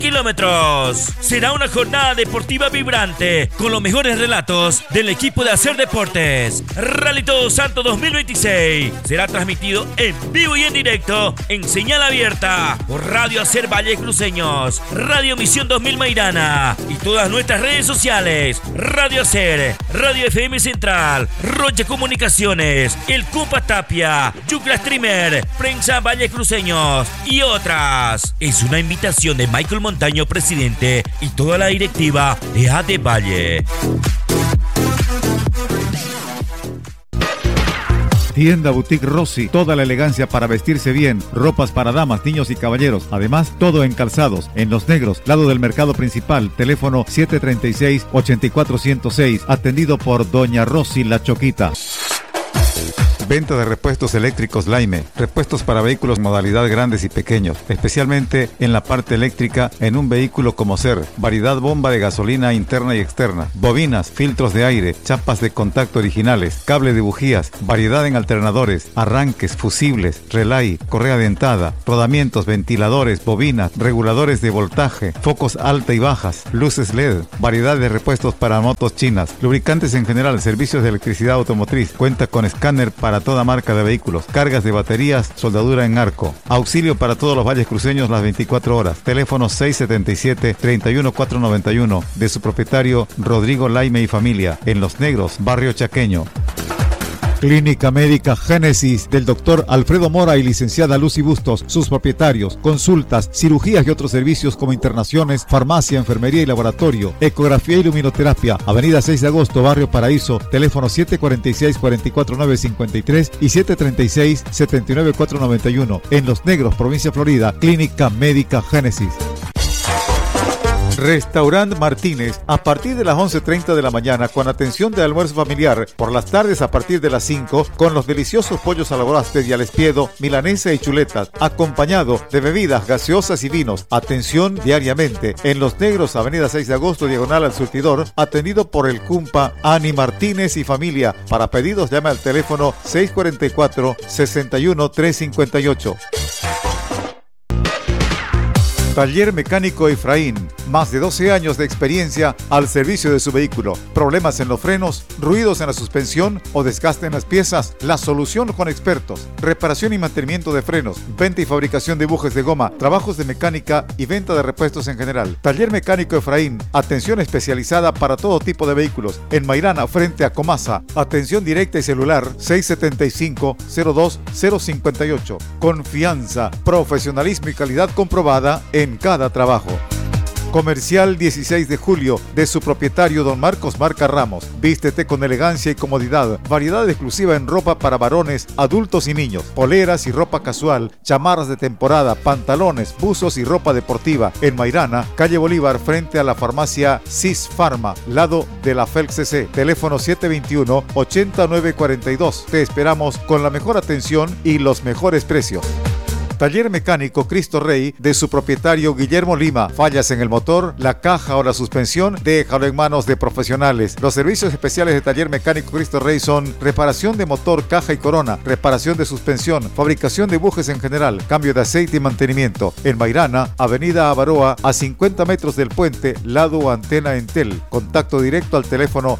kilómetros. Será una jornada deportiva vibrante con los mejores relatos del equipo de Hacer Deportes. Rally Todos Santos 2026 será transmitido en vivo y en directo en señal abierta por Radio Hacer Valles Cruceños, Radio Misión 2000 Mairana y todas nuestras redes sociales: Radio Hacer, Radio FM Central, Rocha Comunicaciones, El Cumpa Tapia, Yucla Streamer, Prensa Valles Cruceños y otras. Es una invitación de Michael Montaño, presidente, y toda la directiva de AD Valle. Tienda Boutique Rossi, toda la elegancia para vestirse bien, ropas para damas, niños y caballeros, además todo en calzados, en Los Negros, lado del mercado principal, teléfono 736-8406, atendido por Doña Rossi La Choquita. Venta de repuestos eléctricos Laime, repuestos para vehículos modalidad grandes y pequeños, especialmente en la parte eléctrica en un vehículo como ser, variedad bomba de gasolina interna y externa, bobinas, filtros de aire, chapas de contacto originales, cable de bujías, variedad en alternadores, arranques, fusibles, relay, correa dentada, rodamientos, ventiladores, bobinas, reguladores de voltaje, focos alta y bajas, luces LED, variedad de repuestos para motos chinas, lubricantes en general, servicios de electricidad automotriz, cuenta con escáner para toda marca de vehículos, cargas de baterías, soldadura en arco, auxilio para todos los valles cruceños las 24 horas, teléfono 677-31491 de su propietario Rodrigo Laime y familia, en Los Negros, barrio Chaqueño. Clínica Médica Génesis del doctor Alfredo Mora y licenciada Lucy Bustos, sus propietarios, consultas, cirugías y otros servicios como internaciones, farmacia, enfermería y laboratorio, ecografía y luminoterapia, avenida 6 de agosto, barrio Paraíso, teléfono 746-44953 y 736-79491, en Los Negros, provincia Florida, Clínica Médica Génesis. Restaurant Martínez, a partir de las 11:30 de la mañana con atención de almuerzo familiar, por las tardes a partir de las 5 con los deliciosos pollos a la bróster y al espiedo, milanesa y chuletas, acompañado de bebidas gaseosas y vinos. Atención diariamente en Los Negros, avenida 6 de agosto, diagonal al surtidor, atendido por el Cumpa Ani Martínez y familia. Para pedidos llame al teléfono 644-61-358. Taller Mecánico Efraín, más de 12 años de experiencia al servicio de su vehículo. Problemas en los frenos, ruidos en la suspensión o desgaste en las piezas, la solución con expertos. Reparación y mantenimiento de frenos, venta y fabricación de bujes de goma, trabajos de mecánica y venta de repuestos en general. Taller Mecánico Efraín, atención especializada para todo tipo de vehículos. En Mairana, frente a Comasa, atención directa y celular 675-02-058. Confianza, profesionalismo y calidad comprobada en cada trabajo. Comercial 16 de julio, de su propietario don Marcos Marca Ramos. Vístete con elegancia y comodidad. Variedad exclusiva en ropa para varones, adultos y niños. Poleras y ropa casual, chamarras de temporada, pantalones, buzos y ropa deportiva. En Mairana, calle Bolívar, frente a la farmacia CIS Pharma, lado de la FELCC. Teléfono 721-8942. Te esperamos con la mejor atención y los mejores precios. Taller Mecánico Cristo Rey, de su propietario Guillermo Lima. Fallas en el motor, la caja o la suspensión, déjalo en manos de profesionales. Los servicios especiales de Taller Mecánico Cristo Rey son reparación de motor, caja y corona, reparación de suspensión, fabricación de bujes en general, cambio de aceite y mantenimiento. En Mairana, avenida Avaroa, a 50 metros del puente, lado Antena Entel. Contacto directo al teléfono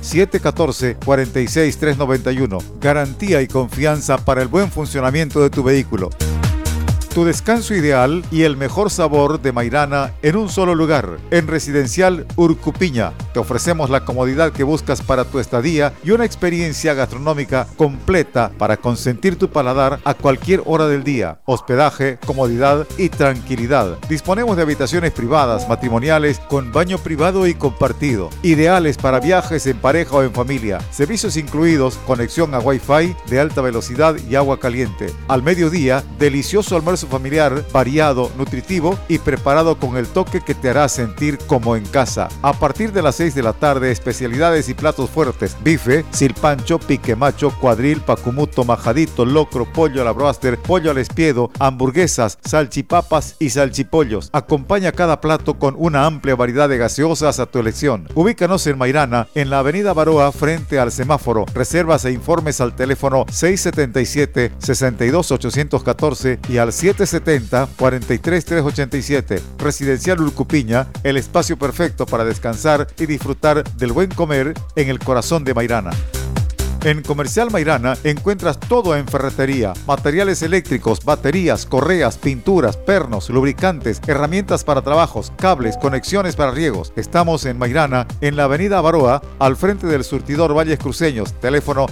714-46391. Garantía y confianza para el buen funcionamiento de tu vehículo. Tu descanso ideal y el mejor sabor de Mairana en un solo lugar, en Residencial Urcupiña. Te ofrecemos la comodidad que buscas para tu estadía y una experiencia gastronómica completa para consentir tu paladar a cualquier hora del día. Hospedaje, comodidad y tranquilidad. Disponemos de habitaciones privadas, matrimoniales, con baño privado y compartido. Ideales para viajes en pareja o en familia. Servicios incluidos, conexión a Wi-Fi de alta velocidad y agua caliente. Al mediodía, delicioso almuerzo familiar, variado, nutritivo y preparado con el toque que te hará sentir como en casa. A partir de las 6 de la tarde, especialidades y platos fuertes: bife, silpancho, pique macho, cuadril, pacumuto, majadito, locro, pollo a la broaster, pollo al espiedo, hamburguesas, salchipapas y salchipollos. Acompaña cada plato con una amplia variedad de gaseosas a tu elección. Ubícanos en Mairana, en la avenida Baroa, frente al semáforo. Reservas e informes al teléfono 677-62814 y al 7 770-43387. Residencial Urcupiña, el espacio perfecto para descansar y disfrutar del buen comer en el corazón de Mairana. En Comercial Mairana encuentras todo en ferretería, materiales eléctricos, baterías, correas, pinturas, pernos, lubricantes, herramientas para trabajos, cables, conexiones para riegos. Estamos en Mairana, en la avenida Baroa, al frente del surtidor Valles Cruceños, teléfono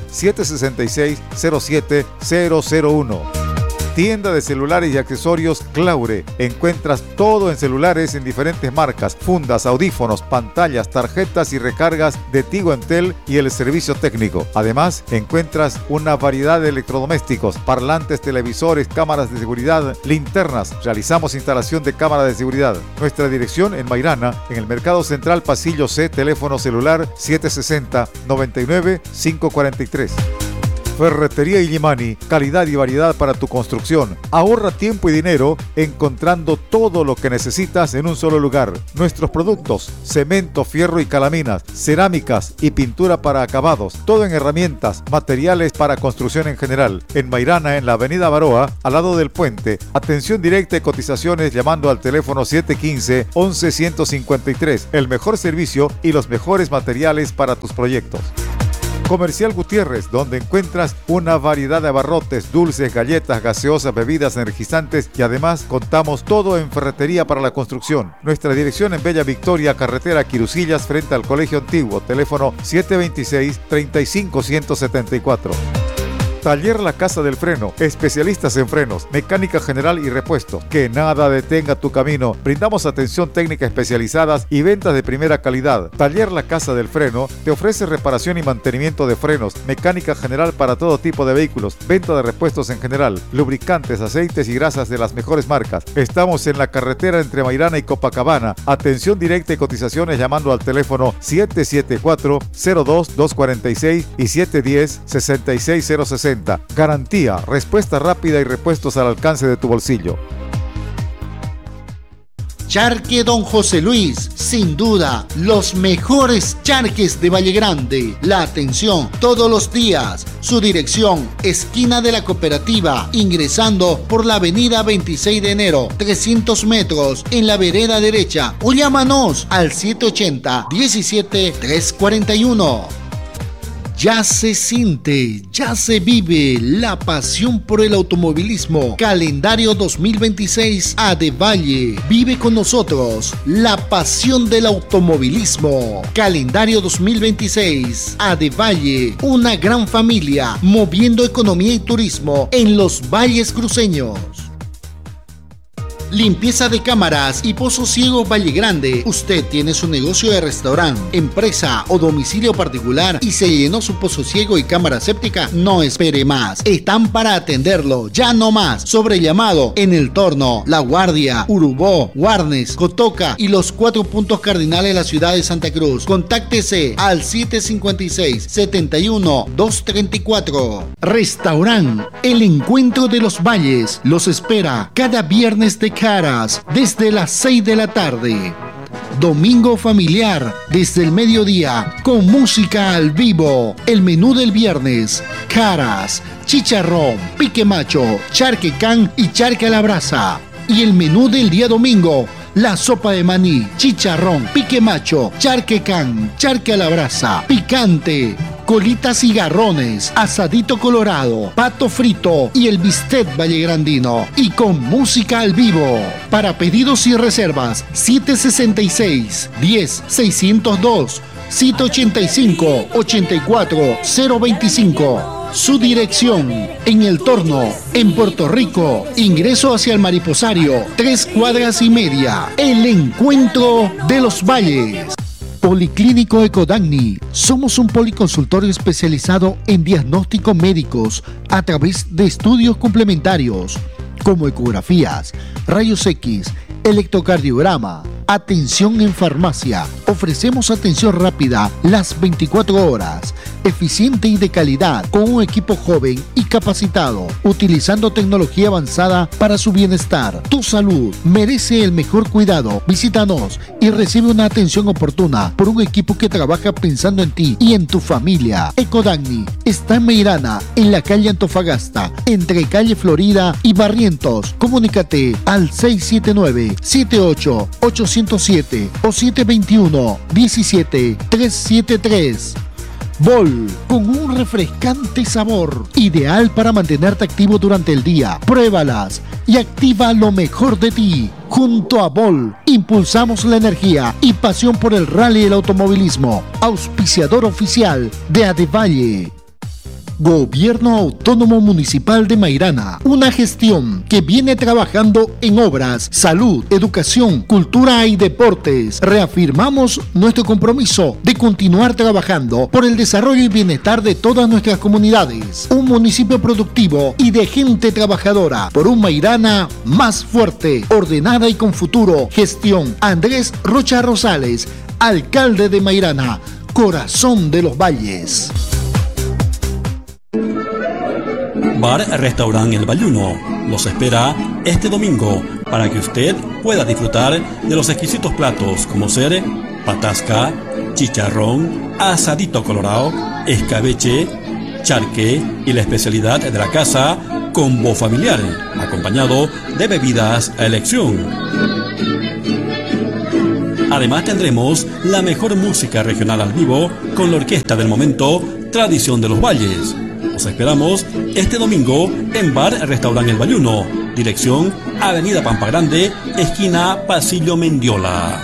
766-07001. Tienda de celulares y accesorios Claure. Encuentras todo en celulares en diferentes marcas, fundas, audífonos, pantallas, tarjetas y recargas de Tigo, Entel y el servicio técnico. Además, encuentras una variedad de electrodomésticos, parlantes, televisores, cámaras de seguridad, linternas. Realizamos instalación de cámaras de seguridad. Nuestra dirección en Mairana, en el Mercado Central, Pasillo C, teléfono celular 760-99-543. Ferretería Illimani, calidad y variedad para tu construcción. Ahorra tiempo y dinero encontrando todo lo que necesitas en un solo lugar. Nuestros productos: cemento, fierro y calaminas, cerámicas y pintura para acabados. Todo en herramientas, materiales para construcción en general. En Mairana, en la avenida Baroa, al lado del puente. Atención directa y cotizaciones llamando al teléfono 715-111-153. El mejor servicio y los mejores materiales para tus proyectos. Comercial Gutiérrez, donde encuentras una variedad de abarrotes, dulces, galletas, gaseosas, bebidas energizantes y además contamos todo en ferretería para la construcción. Nuestra dirección en Bella Victoria, carretera Quirusillas, frente al Colegio Antiguo, teléfono 726-35174. Taller La Casa del Freno, especialistas en frenos, mecánica general y repuesto. Que nada detenga tu camino. Brindamos atención técnica especializadas y ventas de primera calidad. Taller La Casa del Freno te ofrece reparación y mantenimiento de frenos, mecánica general para todo tipo de vehículos, venta de repuestos en general, lubricantes, aceites y grasas de las mejores marcas. Estamos en la carretera entre Mairana y Copacabana. Atención directa y cotizaciones llamando al teléfono 774-02-246 y 710-66060. Garantía, respuesta rápida y repuestos al alcance de tu bolsillo. Charque Don José Luis, sin duda, los mejores charques de Valle Grande. La atención todos los días. Su dirección, esquina de la Cooperativa, ingresando por la avenida 26 de enero, 300 metros, en la vereda derecha. O llámanos al 780-17-341. Ya se siente, ya se vive la pasión por el automovilismo. Calendario 2026 Adevalle. Vive con nosotros la pasión del automovilismo. Calendario 2026 Adevalle. Una gran familia moviendo economía y turismo en los valles cruceños. Limpieza de cámaras y Pozos Ciegos Valle Grande. Usted tiene su negocio de restaurante, empresa o domicilio particular y se llenó su pozo ciego y cámara séptica. No espere más. Están para atenderlo. Ya no más. Sobre llamado en El Torno, La Guardia, Urubó, Guarnes, Cotoca y los 4 puntos cardinales de la ciudad de Santa Cruz. Contáctese al 756-71-234. Restaurant El Encuentro de los Valles los espera cada viernes de caras desde las 6 de la tarde. Domingo familiar desde el mediodía con música al vivo. El menú del viernes: caras, chicharrón, pique macho, charque can y charque a la brasa. Y el menú del día domingo: la sopa de maní, chicharrón, pique macho, charque can, charque a la brasa, picante, colitas y garrones, asadito colorado, pato frito y el bistec vallegrandino. Y con música al vivo. Para pedidos y reservas, 766-10-602, 785-84-025. Su dirección: en El Torno, en Puerto Rico, ingreso hacia el Mariposario, 3 cuadras y media. El Encuentro de los Valles. Policlínico Ecodagni. Somos un policonsultorio especializado en diagnósticos médicos a través de estudios complementarios como ecografías, rayos X, electrocardiograma. Atención en farmacia. Ofrecemos atención rápida las 24 horas. eficiente y de calidad, con un equipo joven y capacitado, utilizando tecnología avanzada para su bienestar. Tu salud merece el mejor cuidado. Visítanos y recibe una atención oportuna por un equipo que trabaja pensando en ti y en tu familia. Ecodagni está en Meirana, en la calle Antofagasta, entre calle Florida y Barrientos. Comunícate al 679-78-807 o 721-17373. Bol, con un refrescante sabor, ideal para mantenerte activo durante el día. Pruébalas y activa lo mejor de ti. Junto a Bol, impulsamos la energía y pasión por el rally y el automovilismo. Auspiciador oficial de Adevalle. Gobierno Autónomo Municipal de Mairana, una gestión que viene trabajando en obras, salud, educación, cultura y deportes. Reafirmamos nuestro compromiso de continuar trabajando por el desarrollo y bienestar de todas nuestras comunidades. Un municipio productivo y de gente trabajadora, por un Mairana más fuerte, ordenada y con futuro. Gestión Andrés Rocha Rosales, alcalde de Mairana, corazón de los valles. Bar Restaurant El Bayuno los espera este domingo para que usted pueda disfrutar de los exquisitos platos como ser patasca, chicharrón, asadito colorado, escabeche, charque y la especialidad de la casa, combo familiar, acompañado de bebidas a elección. Además tendremos la mejor música regional al vivo con la orquesta del momento, Tradición de los Valles. Nos esperamos este domingo en Bar Restaurant El Bayuno, dirección Avenida Pampa Grande, esquina Pasillo Mendiola.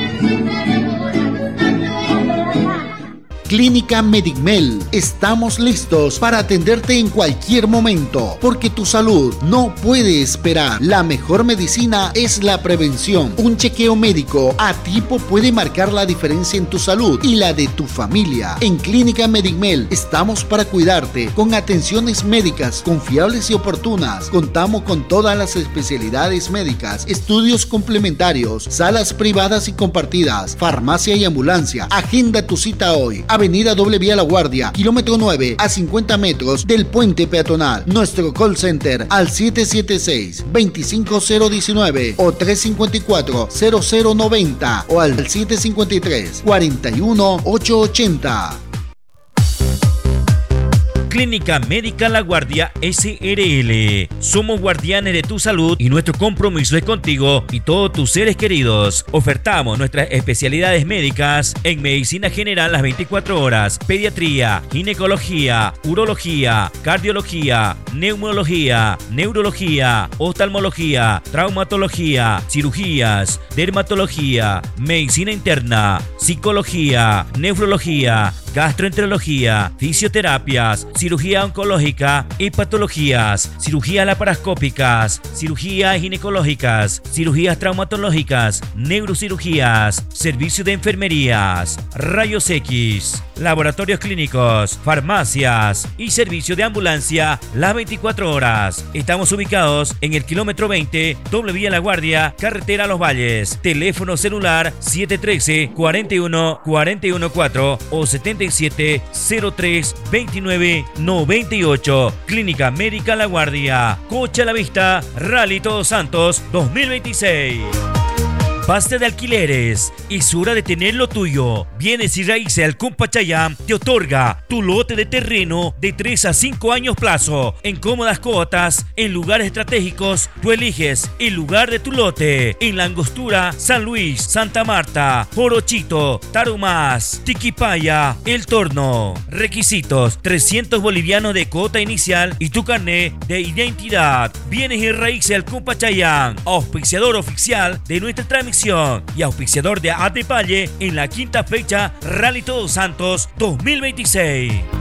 Clínica Medicmel, estamos listos para atenderte en cualquier momento, porque tu salud no puede esperar. La mejor medicina es la prevención. Un chequeo médico a tiempo puede marcar la diferencia en tu salud y la de tu familia. En Clínica Medicmel estamos para cuidarte con atenciones médicas confiables y oportunas. Contamos con todas las especialidades médicas, estudios complementarios, salas privadas y compartidas, farmacia y ambulancia. Agenda tu cita hoy. Avenida Doble Vía La Guardia, kilómetro 9, a 50 metros del puente peatonal. Nuestro call center al 776-25019 o 354-0090 o al 753-41880. Clínica Médica La Guardia SRL. Somos guardianes de tu salud y nuestro compromiso es contigo y todos tus seres queridos. Ofertamos nuestras especialidades médicas en medicina general las 24 horas, pediatría, ginecología, urología, cardiología, neumología, neurología, oftalmología, traumatología, cirugías, dermatología, medicina interna, psicología, nefrología, gastroenterología, fisioterapias, cirugía oncológica y patologías, cirugías laparoscópicas, cirugías ginecológicas, cirugías traumatológicas, neurocirugías, servicio de enfermerías, rayos X, laboratorios clínicos, farmacias y servicio de ambulancia las 24 horas. Estamos ubicados en el kilómetro 20, Doble Vía La Guardia, carretera Los Valles. Teléfono celular 713-41-414 o 77-03-29-98. Clínica Médica La Guardia. Coche a la vista, Rally Todos Santos 2026. Basta de alquileres, es hora de tener lo tuyo. Bienes y Raíces Alcón Pachayam te otorga tu lote de terreno de 3 a 5 años plazo, en cómodas cuotas, en lugares estratégicos. Tú eliges el lugar de tu lote, en La Angostura, San Luis, Santa Marta, Jorochito, Tarumás, Tiquipaya, El Torno. Requisitos: 300 bolivianos de cuota inicial y tu carnet de identidad. Bienes y Raíces Alcón Pachayam, auspiciador oficial de nuestra transmisión y auspiciador de Adevalle en la quinta fecha Rally Todos Santos 2026.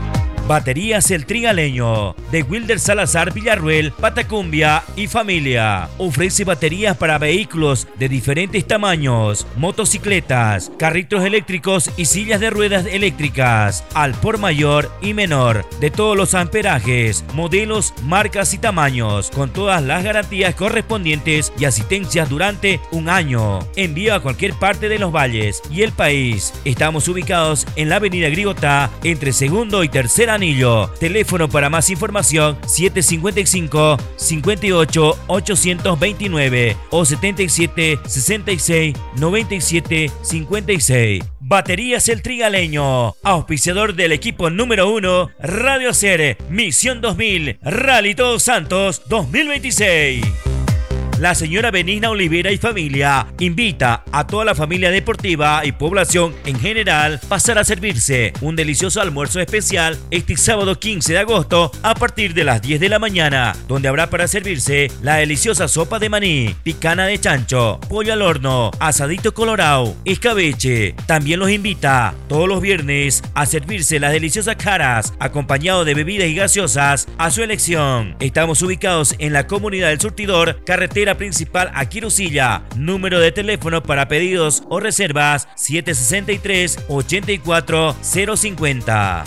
Baterías El Trigaleño, de Wilder Salazar Villarruel, Patacumbia y familia. Ofrece baterías para vehículos de diferentes tamaños, motocicletas, carritos eléctricos y sillas de ruedas eléctricas, al por mayor y menor, de todos los amperajes, modelos, marcas y tamaños, con todas las garantías correspondientes y asistencias durante un año. Envío a cualquier parte de los valles y el país. Estamos ubicados en la avenida Grigotá, entre segundo y tercer anillo. Teléfono para más información 755 58 829 o 77 66 97 56. Baterías El Trigaleño, auspiciador del equipo número 1 Radio Ser Misión 2000 Rally Todos Santos 2026. La señora Benigna Olivera y familia invita a toda la familia deportiva y población en general a pasar a servirse un delicioso almuerzo especial este sábado 15 de agosto a partir de las 10 de la mañana, donde habrá para servirse la deliciosa sopa de maní, picana de chancho, pollo al horno, asadito colorado, escabeche. También los invita todos los viernes a servirse las deliciosas caras, acompañado de bebidas y gaseosas a su elección. Estamos ubicados en la comunidad del Surtidor, carretera principal a Quirusilla. Número de teléfono para pedidos o reservas 763 84 050.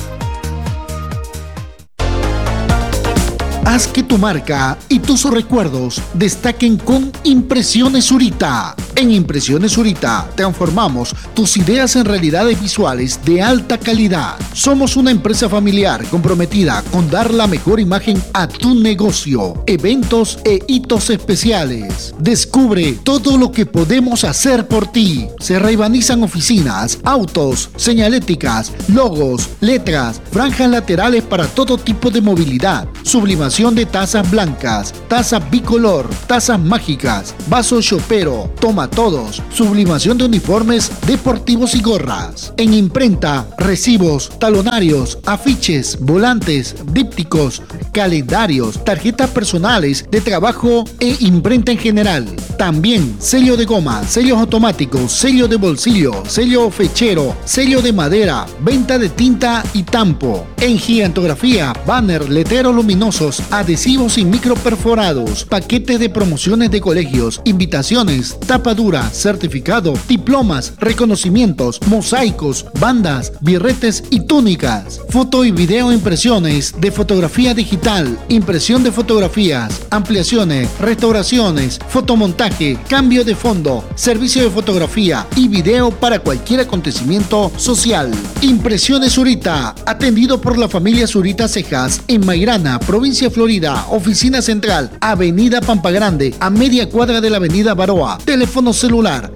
Haz que tu marca y tus recuerdos destaquen con Impresiones Zurita. En Impresiones Zurita transformamos tus ideas en realidades visuales de alta calidad. Somos una empresa familiar comprometida con dar la mejor imagen a tu negocio, eventos e hitos especiales. Descubre todo lo que podemos hacer por ti. Se reurbanizan oficinas, autos, señaléticas, logos, letras, franjas laterales para todo tipo de movilidad, sublimación de tazas blancas, tazas bicolor, tazas mágicas, vaso chopero, toma todos, sublimación de uniformes deportivos y gorras. En imprenta, recibos, talonarios, afiches, volantes, dípticos, calendarios, tarjetas personales de trabajo e imprenta en general. También sello de goma, sellos automáticos, sello de bolsillo, sello fechero, sello de madera, venta de tinta y tampo. En gigantografía, banner, letreros luminosos, adhesivos y microperforados, paquetes de promociones de colegios, invitaciones, tapadura, certificado, diplomas, reconocimientos, mosaicos, bandas, birretes y túnicas. Foto y video impresiones de fotografía digital, impresión de fotografías, ampliaciones, restauraciones, fotomontaje, cambio de fondo, servicio de fotografía y video para cualquier acontecimiento social. Impresiones Zurita, atendido por la familia Zurita Cejas en Mairana, provincia de Florida, oficina central, avenida Pampa Grande, a media cuadra de la avenida Baroa. Teléfono celular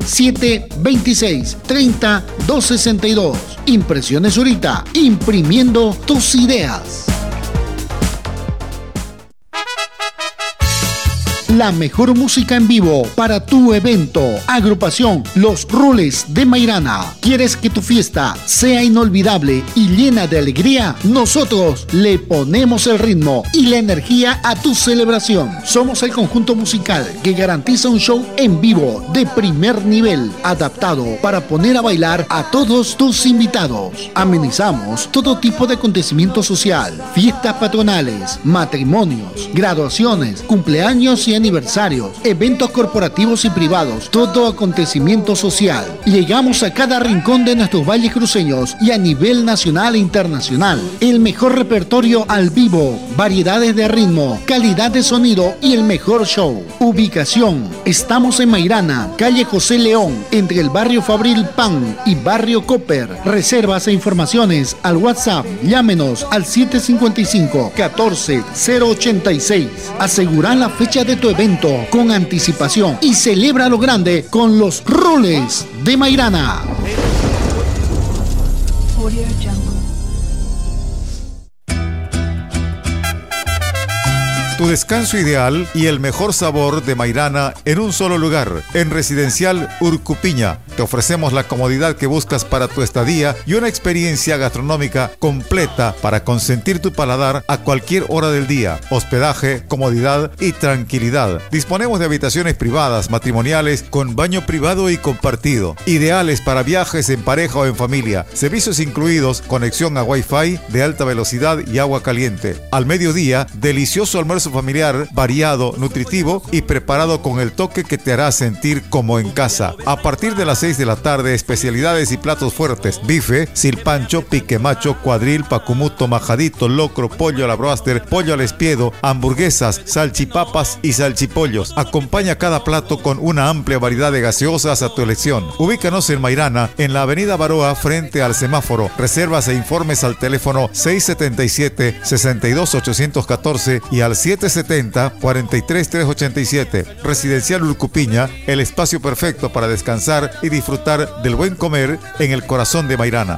726-30-262. Impresiones Zurita, imprimiendo tus ideas. La mejor música en vivo para tu evento. Agrupación Los Rules de Mairana. ¿Quieres que tu fiesta sea inolvidable y llena de alegría? Nosotros le ponemos el ritmo y la energía a tu celebración. Somos el conjunto musical que garantiza un show en vivo de primer nivel, adaptado para poner a bailar a todos tus invitados. Amenizamos todo tipo de acontecimiento social, fiestas patronales, matrimonios, graduaciones, cumpleaños y aniversarios, eventos corporativos y privados, todo acontecimiento social. Llegamos a cada rincón de nuestros valles cruceños y a nivel nacional e internacional. El mejor repertorio al vivo, variedades de ritmo, calidad de sonido y el mejor show. Ubicación: estamos en Mairana, calle José León, entre el barrio Fabril Pan y barrio Copper. Reservas e informaciones al WhatsApp. Llámenos al 755-14-086. Asegura la fecha de tu evento con anticipación y celebra lo grande con los Rules de Mairana. Tu descanso ideal y el mejor sabor de Mairana en un solo lugar, en Residencial Urcupiña. Te ofrecemos la comodidad que buscas para tu estadía y una experiencia gastronómica completa para consentir tu paladar a cualquier hora del día. Hospedaje, comodidad y tranquilidad. Disponemos de habitaciones privadas, matrimoniales, con baño privado y compartido. Ideales para viajes en pareja o en familia. Servicios incluidos, conexión a Wi-Fi de alta velocidad y agua caliente. Al mediodía, delicioso almuerzo familiar, variado, nutritivo y preparado con el toque que te hará sentir como en casa. A partir de las 6 de la tarde, especialidades y platos fuertes: bife, silpancho, piquemacho, cuadril, pacumuto, majadito, locro, pollo a la broaster, pollo al espiedo, hamburguesas, salchipapas y salchipollos. Acompaña cada plato con una amplia variedad de gaseosas a tu elección. Ubícanos en Mairana, en la avenida Baroa, frente al semáforo. Reservas e informes al teléfono 677-62814 y al 770-43387. Residencial Urcupiña, el espacio perfecto para descansar y disfrutar del buen comer en el corazón de Mairana.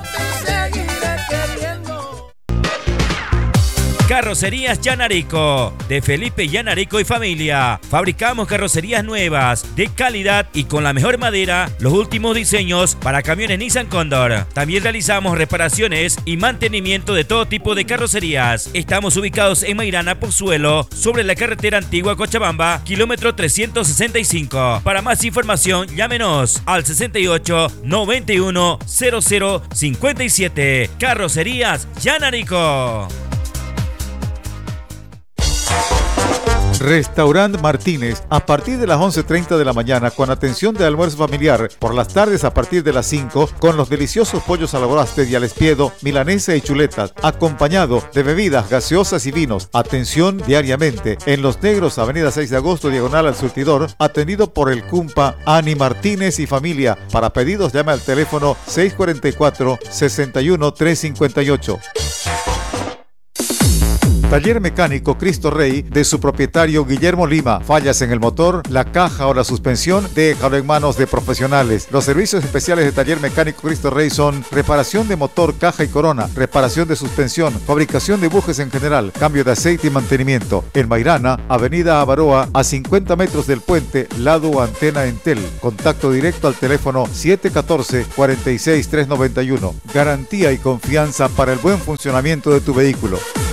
Carrocerías Llanarico, de Felipe Llanarico y familia. Fabricamos carrocerías nuevas, de calidad y con la mejor madera, los últimos diseños para camiones Nissan Cóndor. También realizamos reparaciones y mantenimiento de todo tipo de carrocerías. Estamos ubicados en Mairana, Pozuelo, sobre la carretera antigua Cochabamba, kilómetro 365. Para más información, llámenos al 68 91 00 57. Carrocerías Llanarico. Restaurant Martínez, a partir de las 11:30 de la mañana, con atención de almuerzo familiar. Por las tardes, a partir de las 5, con los deliciosos pollos a la broaster y al espiedo, milanesa y chuletas, acompañado de bebidas gaseosas y vinos. Atención diariamente en Los Negros, avenida 6 de agosto, diagonal al surtidor, atendido por el Cumpa Ani Martínez y familia. Para pedidos, llame al teléfono 644-61-358. Taller Mecánico Cristo Rey, de su propietario Guillermo Lima. Fallas en el motor, la caja o la suspensión, déjalo en manos de profesionales. Los servicios especiales de Taller Mecánico Cristo Rey son reparación de motor, caja y corona, reparación de suspensión, fabricación de bujes en general, cambio de aceite y mantenimiento. En Mairana, avenida Avaroa, a 50 metros del puente, lado Antena Entel. Contacto directo al teléfono 714-46391. Garantía y confianza para el buen funcionamiento de tu vehículo.